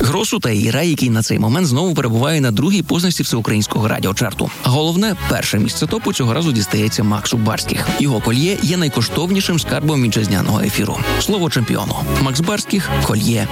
Гросу та Іра, який на цей момент знову перебуває на другій позначці всеукраїнського радіочарту. А головне, перше місце топу цього разу дістається Максу Барських. Його кольє є найкоштовнішим скарбом вітчизняного ефіру. Слово чемпіону. Макс Барських, кольє